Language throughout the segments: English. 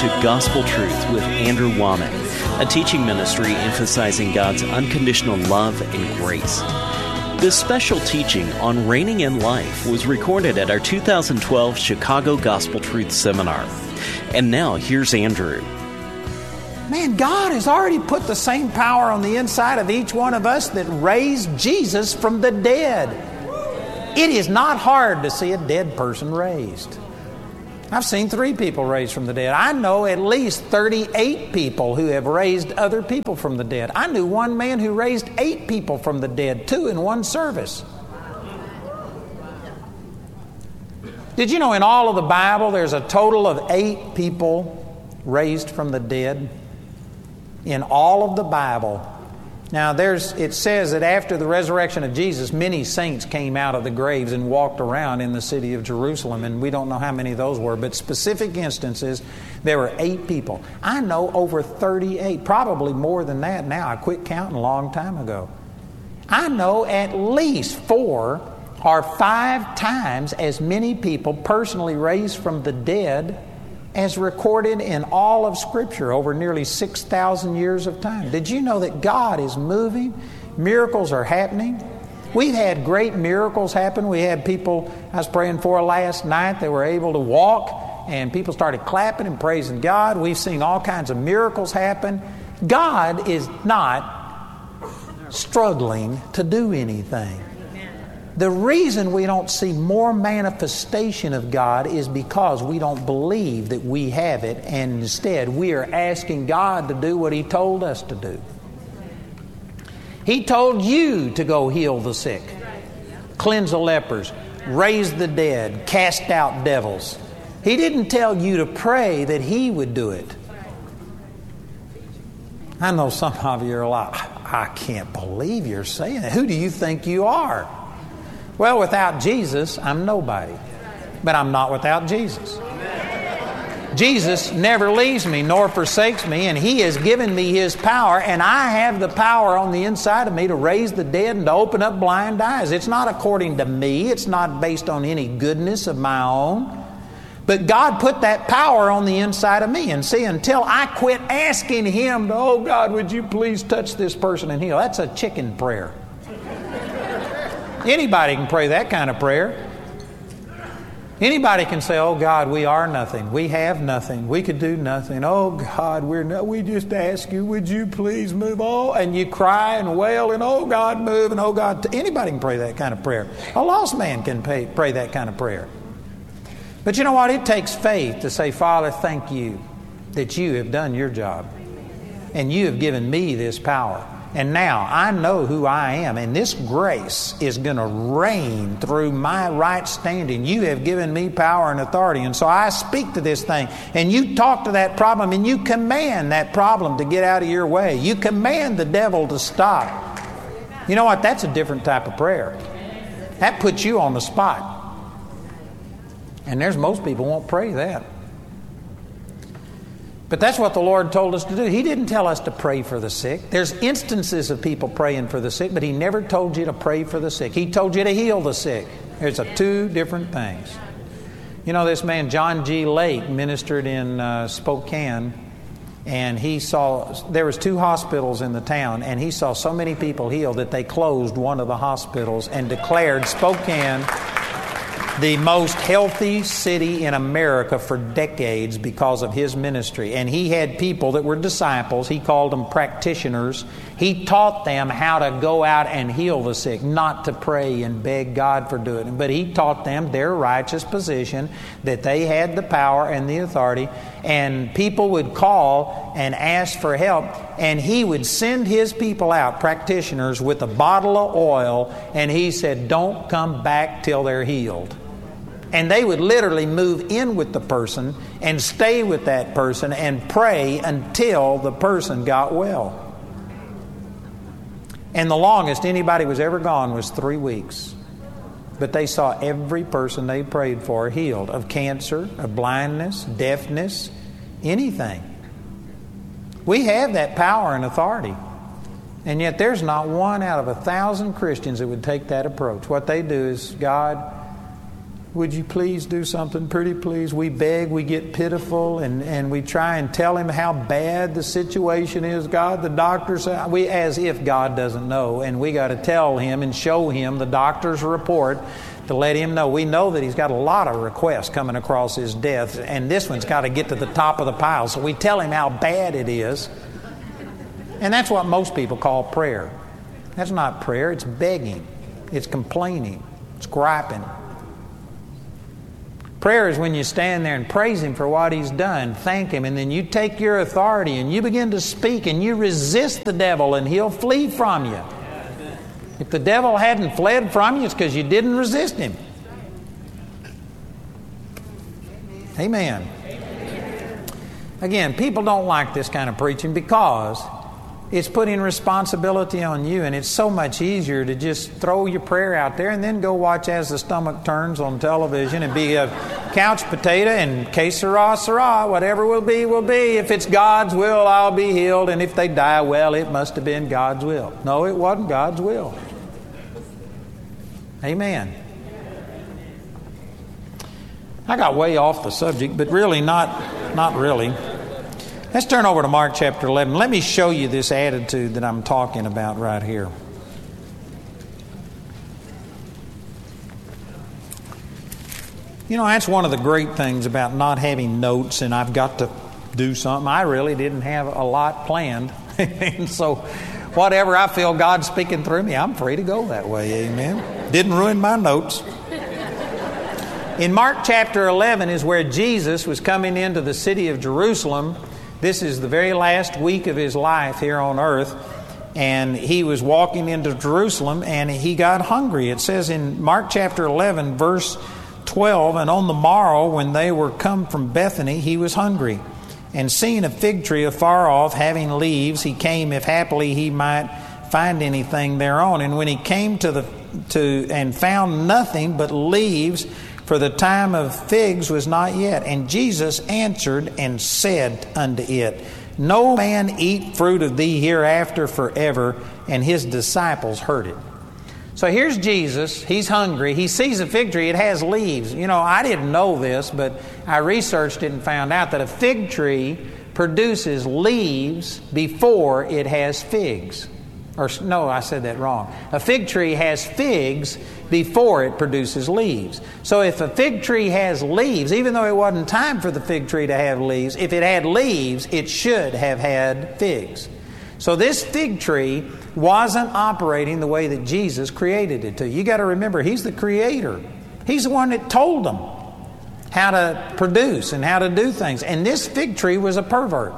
to Gospel Truth with Andrew Wommack, a teaching ministry emphasizing God's unconditional love and grace. This special teaching on reigning in life was recorded at our 2012 Chicago Gospel Truth Seminar. And now, here's Andrew. Man, God has already put the same power on the inside of each one of us that raised Jesus from the dead. It is not hard to see a dead person raised. I've seen 3 people raised from the dead. I know at least 38 people who have raised other people from the dead. I knew one man who raised 8 people from the dead, 2 in one service. Did you know in all of the Bible there's a total of 8 people raised from the dead? In all of the Bible. Now it says that after the resurrection of Jesus, many saints came out of the graves and walked around in the city of Jerusalem, and we don't know how many of those were, but specific instances, there were 8 people. I know over 38, probably more than that now. I quit counting a long time ago. I know at least 4 or 5 times as many people personally raised from the dead as recorded in all of Scripture over nearly 6,000 years of time. Did you know that God is moving? Miracles are happening. We've had great miracles happen. We had people I was praying for last night that were able to walk, and people started clapping and praising God. We've seen all kinds of miracles happen. God is not struggling to do anything. The reason we don't see more manifestation of God is because we don't believe that we have it, and instead we are asking God to do what He told us to do. He told you to go heal the sick, cleanse the lepers, raise the dead, cast out devils. He didn't tell you to pray that He would do it. I know some of you are like, I can't believe you're saying that. Who do you think you are? Well, without Jesus, I'm nobody. But I'm not without Jesus. Jesus never leaves me nor forsakes me, and He has given me His power, and I have the power on the inside of me to raise the dead and to open up blind eyes. It's not according to me. It's not based on any goodness of my own. But God put that power on the inside of me. And see, until I quit asking Him, oh God, would you please touch this person and heal? That's a chicken prayer. Anybody can pray that kind of prayer. Anybody can say, oh God, we are nothing. We have nothing. We could do nothing. Oh God, we just ask you, would you please move on? And you cry and wail and oh God, move, and oh God. Anybody can pray that kind of prayer. A lost man can pray that kind of prayer. But you know what? It takes faith to say, Father, thank you that you have done your job. And you have given me this power. And now I know who I am, and this grace is going to reign through my right standing. You have given me power and authority, and so I speak to this thing, and you talk to that problem, and you command that problem to get out of your way. You command the devil to stop. You know what? That's a different type of prayer. That puts you on the spot. And there's most people won't pray that. But that's what the Lord told us to do. He didn't tell us to pray for the sick. There's instances of people praying for the sick, but He never told you to pray for the sick. He told you to heal the sick. There's 2 different things. You know, this man, John G. Lake, ministered in Spokane, and he saw, there was 2 hospitals in the town, and he saw so many people healed that they closed one of the hospitals and declared Spokane the most healthy city in America for decades because of his ministry. And he had people that were disciples. He called them practitioners. He taught them how to go out and heal the sick, not to pray and beg God for doing it. But he taught them their righteous position, that they had the power and the authority. And people would call and ask for help, and he would send his people out, practitioners, with a bottle of oil, and he said, don't come back till they're healed. And they would literally move in with the person and stay with that person and pray until the person got well. And the longest anybody was ever gone was 3 weeks. But they saw every person they prayed for healed of cancer, of blindness, deafness, anything. We have that power and authority. And yet there's not one out of 1,000 Christians that would take that approach. What they do is, God, would you please do something? Pretty please. We beg, we get pitiful, and we try and tell him how bad the situation is. God, the doctors, as if God doesn't know, and we got to tell him and show him the doctor's report to let him know. We know that he's got a lot of requests coming across his desk, and this one's got to get to the top of the pile. So we tell him how bad it is. And that's what most people call prayer. That's not prayer. It's begging. It's complaining. It's griping. Prayer is when you stand there and praise him for what he's done, thank him, and then you take your authority and you begin to speak and you resist the devil and he'll flee from you. If the devil hadn't fled from you, it's because you didn't resist him. Amen. Again, people don't like this kind of preaching because it's putting responsibility on you, and it's so much easier to just throw your prayer out there and then go watch As the Stomach Turns on television and be a couch potato and que sera, sera, whatever will be, will be. If it's God's will, I'll be healed, and if they die, well, it must have been God's will. No, it wasn't God's will. Amen. I got way off the subject, but really not really. Let's turn over to Mark chapter 11. Let me show you this attitude that I'm talking about right here. You know, that's one of the great things about not having notes and I've got to do something. I really didn't have a lot planned. And so whatever I feel God's speaking through me, I'm free to go that way. Amen. Didn't ruin my notes. In Mark chapter 11 is where Jesus was coming into the city of Jerusalem. This is the very last week of his life here on earth, and he was walking into Jerusalem and he got hungry. It says in Mark chapter 11 verse 12, and on the morrow when they were come from Bethany, he was hungry. And seeing a fig tree afar off having leaves, he came if haply he might find anything thereon. And when he came and found nothing but leaves, for the time of figs was not yet. And Jesus answered and said unto it, No man eat fruit of thee hereafter forever. And his disciples heard it. So here's Jesus. He's hungry. He sees a fig tree. It has leaves. You know, I didn't know this, but I researched it and found out that a fig tree produces leaves before it has figs. Or no, I said that wrong. A fig tree has figs before it produces leaves. So if a fig tree has leaves, even though it wasn't time for the fig tree to have leaves, if it had leaves, it should have had figs. So this fig tree wasn't operating the way that Jesus created it to. You got to remember, he's the creator. He's the one that told them how to produce and how to do things. And this fig tree was a pervert.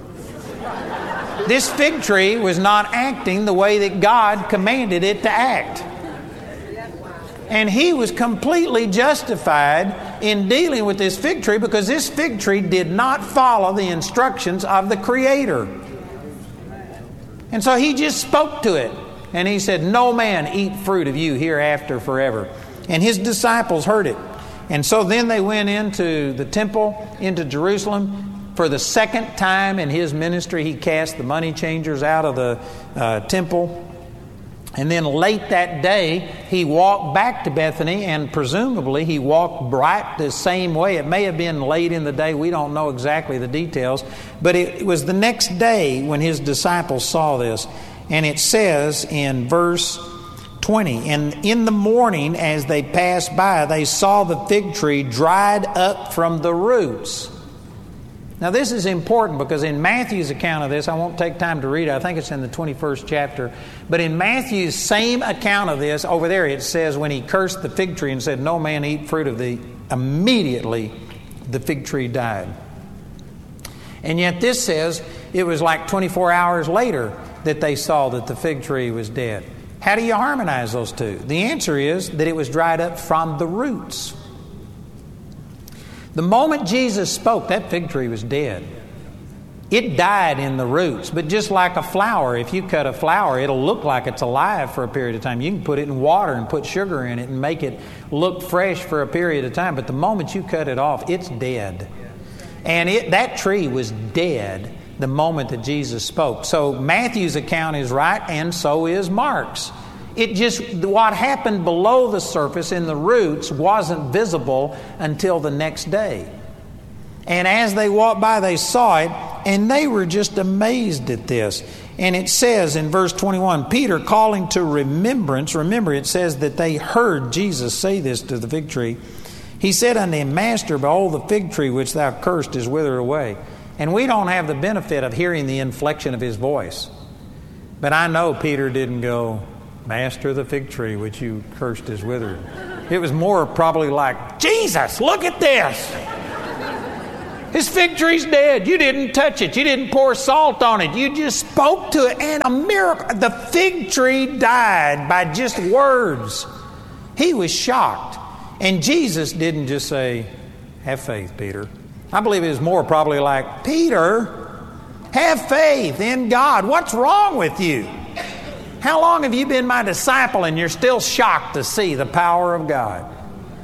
This fig tree was not acting the way that God commanded it to act. And he was completely justified in dealing with this fig tree because this fig tree did not follow the instructions of the Creator. And so he just spoke to it. And he said, No man eat fruit of you hereafter forever. And his disciples heard it. And so then they went into the temple, into Jerusalem. For the second time in his ministry, he cast the money changers out of the temple. And then late that day, he walked back to Bethany, and presumably he walked right the same way. It may have been late in the day. We don't know exactly the details. But it was the next day when his disciples saw this. And it says in verse 20, And in the morning as they passed by, they saw the fig tree dried up from the roots. Now this is important because in Matthew's account of this, I won't take time to read it, I think it's in the 21st chapter, but in Matthew's same account of this, over there it says when he cursed the fig tree and said, No man eat fruit of thee, immediately the fig tree died. And yet this says it was like 24 hours later that they saw that the fig tree was dead. How do you harmonize those two? The answer is that it was dried up from the roots. The moment Jesus spoke, that fig tree was dead. It died in the roots. But just like a flower, if you cut a flower, it'll look like it's alive for a period of time. You can put it in water and put sugar in it and make it look fresh for a period of time. But the moment you cut it off, it's dead. And that tree was dead the moment that Jesus spoke. So Matthew's account is right, and so is Mark's. What happened below the surface in the roots wasn't visible until the next day. And as they walked by, they saw it, and they were just amazed at this. And it says in verse 21, Peter calling to remembrance, remember it says that they heard Jesus say this to the fig tree. He said unto him, Master, behold, the fig tree which thou cursed is withered away. And we don't have the benefit of hearing the inflection of his voice. But I know Peter didn't go, Master, the fig tree which you cursed is withered. It was more probably like, Jesus, look at this. This fig tree's dead. You didn't touch it. You didn't pour salt on it. You just spoke to it. And a miracle. The fig tree died by just words. He was shocked. And Jesus didn't just say, have faith, Peter. I believe it was more probably like, Peter, have faith in God. What's wrong with you? How long have you been my disciple and you're still shocked to see the power of God?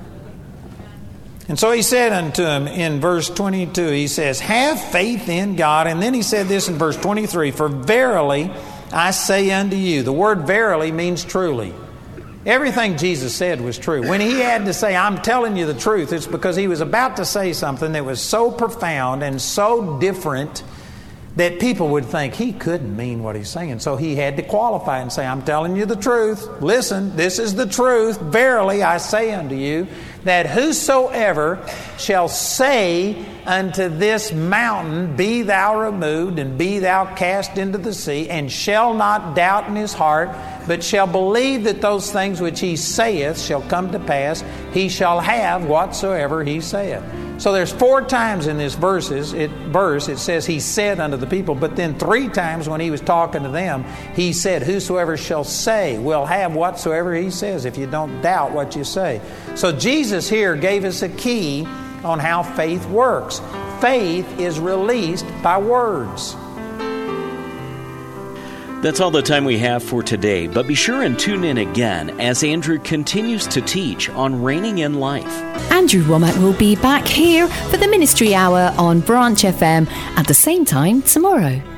And so he said unto him in verse 22, he says, have faith in God. And then he said this in verse 23, for verily I say unto you. The word verily means truly. Everything Jesus said was true. When he had to say, I'm telling you the truth, it's because he was about to say something that was so profound and so different that people would think he couldn't mean what he's saying. So he had to qualify and say, I'm telling you the truth. Listen, this is the truth. Verily I say unto you, that whosoever shall say unto this mountain, be thou removed, and be thou cast into the sea, and shall not doubt in his heart, but shall believe that those things which he saith shall come to pass, he shall have whatsoever he saith. So there's 4 times in this verse it says he said unto the people, but then 3 times when he was talking to them, he said, whosoever shall say will have whatsoever he says, if you don't doubt what you say. So Jesus here gave us a key on how faith works. Faith is released by words. That's all the time we have for today, but be sure and tune in again as Andrew continues to teach on reigning in life. Andrew Wommack will be back here for the Ministry Hour on Branch FM at the same time tomorrow.